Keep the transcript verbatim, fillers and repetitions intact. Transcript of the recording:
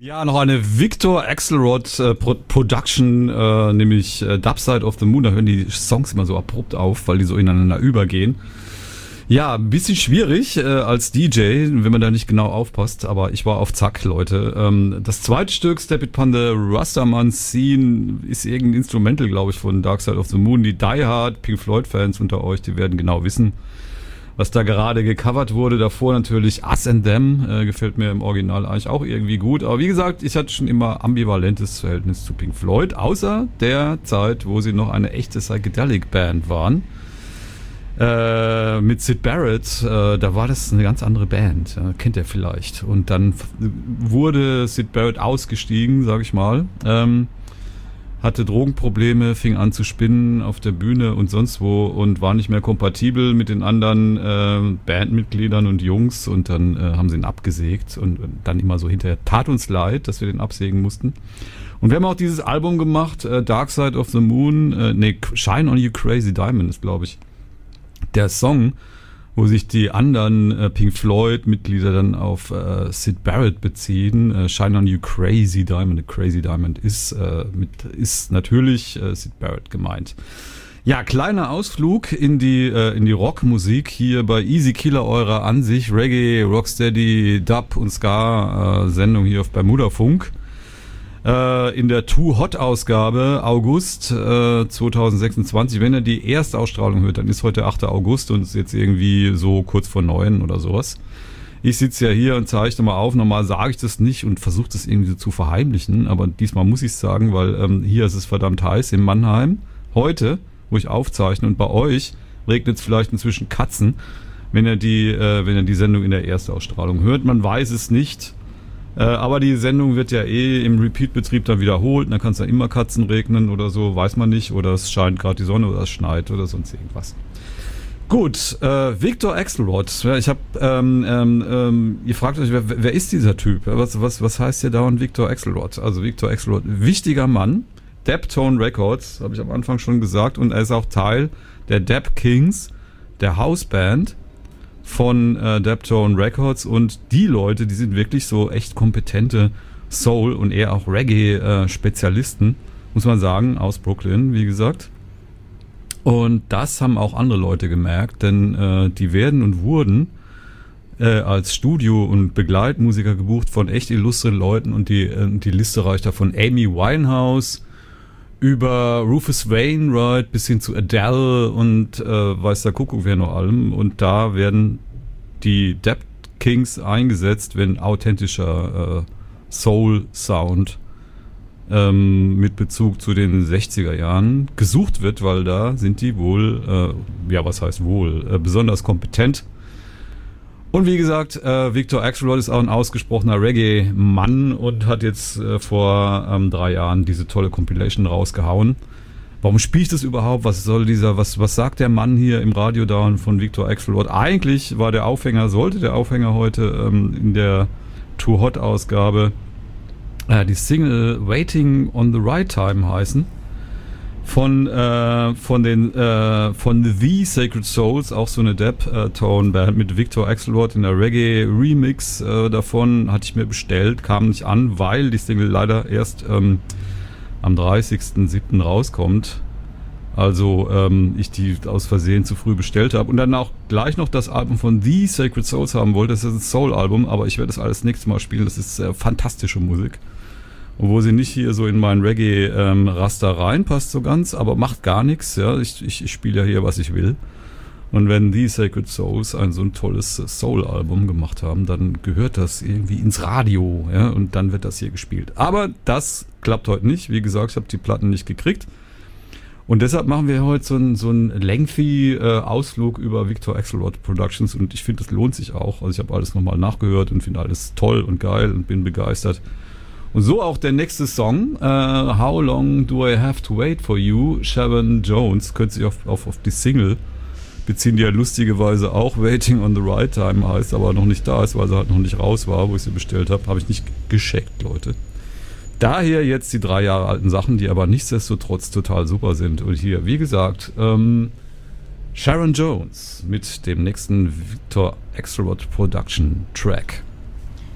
Ja, noch eine Victor Axelrod äh, Pro- Production, äh, nämlich äh, Dub Side of the Moon. Da hören die Songs immer so abrupt auf, weil die so ineinander übergehen. Ja, ein bisschen schwierig äh, als D J, wenn man da nicht genau aufpasst, aber ich war auf Zack, Leute. Ähm, das zweite Stück, Step It Upon the Rastaman Scene, ist irgendein Instrumental, glaube ich, von Dark Side of the Moon. Die Die Hard Pink Floyd Fans unter euch, die werden genau wissen, was da gerade gecovert wurde. Davor natürlich Us and Them, äh, gefällt mir im Original eigentlich auch irgendwie gut. Aber wie gesagt, ich hatte schon immer ambivalentes Verhältnis zu Pink Floyd, außer der Zeit, wo sie noch eine echte Psychedelic-Band waren. Äh, mit Syd Barrett, äh, da war das eine ganz andere Band, äh, kennt ihr vielleicht. Und dann f- wurde Syd Barrett ausgestiegen, sag ich mal, ähm, hatte Drogenprobleme, fing an zu spinnen auf der Bühne und sonst wo und war nicht mehr kompatibel mit den anderen äh, Bandmitgliedern und Jungs, und dann äh, haben sie ihn abgesägt und, und dann immer so hinterher, tat uns leid, dass wir den absägen mussten. Und wir haben auch dieses Album gemacht, äh, Dark Side of the Moon, äh, nee, Shine on You Crazy Diamond ist, glaube ich, der Song, wo sich die anderen äh, Pink Floyd-Mitglieder dann auf äh, Syd Barrett beziehen. Äh, Shine on You Crazy Diamond. Crazy Diamond ist, äh, mit, ist natürlich äh, Syd Barrett gemeint. Ja, kleiner Ausflug in die, äh, in die Rockmusik hier bei Easy Killer, eurer an sich Reggae, Rocksteady, Dub und Ska äh, Sendung hier auf Bermuda Funk. In der Too Hot Ausgabe August äh, zwanzig sechsundzwanzig. Wenn ihr die erste Ausstrahlung hört, dann ist heute der achte August und ist jetzt irgendwie so kurz vor neun oder sowas. Ich sitze ja hier und zeichne mal auf. Normal sage ich das nicht und versuche das irgendwie so zu verheimlichen, aber diesmal muss ich es sagen, weil ähm, hier ist es verdammt heiß in Mannheim. Heute, wo ich aufzeichne, und bei euch regnet es vielleicht inzwischen Katzen, wenn ihr die, äh, wenn ihr die Sendung in der Erstausstrahlung hört. Man weiß es nicht. Äh, aber die Sendung wird ja eh im Repeat-Betrieb dann wiederholt. Dann kann es ja immer Katzen regnen oder so, weiß man nicht. Oder es scheint gerade die Sonne oder es schneit oder sonst irgendwas. Gut, äh, Victor Axelrod. Ja, ich habe, ähm, ähm, ähm, ihr fragt euch, wer, wer ist dieser Typ? Was, was, was heißt hier dauernd Victor Axelrod? Also Victor Axelrod, wichtiger Mann. Deptone Records, habe ich am Anfang schon gesagt. Und er ist auch Teil der Dap Kings, der Hausband von äh, Deptone Records, und die Leute, die sind wirklich so echt kompetente Soul- und eher auch Reggae-Spezialisten, äh, muss man sagen, aus Brooklyn, wie gesagt. Und das haben auch andere Leute gemerkt, denn äh, die werden und wurden äh, als Studio- und Begleitmusiker gebucht von echt illustren Leuten, und die, äh, die Liste reicht da von Amy Winehouse über Rufus Wainwright bis hin zu Adele und äh, weiß der Kuckuck wer noch allem. Und da werden die Dap Kings eingesetzt, wenn authentischer äh, Soul-Sound ähm, mit Bezug zu den sechziger Jahren gesucht wird, weil da sind die wohl, äh, ja was heißt wohl, äh, besonders kompetent. Und wie gesagt, äh, Victor Axelrod ist auch ein ausgesprochener Reggae-Mann und hat jetzt äh, vor ähm, drei Jahren diese tolle Compilation rausgehauen. Warum spiele ich das überhaupt? Was soll dieser, was, was sagt der Mann hier im Radio dauernd von Victor Axelrod? Eigentlich war der Aufhänger, sollte der Aufhänger heute ähm, in der Too Hot Ausgabe äh, die Single Waiting on the Right Time heißen. Von äh, von den äh, von The Sacred Souls, auch so eine Deptone-Band mit Victor Axelrod in der Reggae-Remix äh, davon, hatte ich mir bestellt, kam nicht an, weil die Single leider erst ähm, am dreißigsten siebten rauskommt. Also ähm, ich die aus Versehen zu früh bestellt habe und dann auch gleich noch das Album von The Sacred Souls haben wollte. Das ist ein Soul-Album, aber ich werde das alles nächstes Mal spielen. Das ist äh, fantastische Musik. Obwohl sie nicht hier so in meinen Reggae-Raster ähm, reinpasst so ganz, aber macht gar nichts. Ja, ich, ich, ich spiele ja hier, was ich will. Und wenn The Sacred Souls ein so ein tolles Soul-Album gemacht haben, dann gehört das irgendwie ins Radio, ja, und dann wird das hier gespielt. Aber das klappt heute nicht. Wie gesagt, ich habe die Platten nicht gekriegt. Und deshalb machen wir heute so einen so einen lengthy äh, Ausflug über Victor Axelrod Productions, und ich finde, das lohnt sich auch. Also ich habe alles nochmal nachgehört und finde alles toll und geil und bin begeistert. Und so auch der nächste Song, uh, How Long Do I Have to Wait for You, Sharon Jones, könnte sich auf, auf, auf die Single beziehen, die ja lustigerweise auch Waiting on the Right Time heißt, aber noch nicht da ist, weil sie halt noch nicht raus war, wo ich sie bestellt habe. Habe ich nicht gescheckt, Leute. Daher jetzt die drei Jahre alten Sachen, die aber nichtsdestotrotz total super sind. Und hier, wie gesagt, ähm, Sharon Jones mit dem nächsten Victor Axelrod Production Track.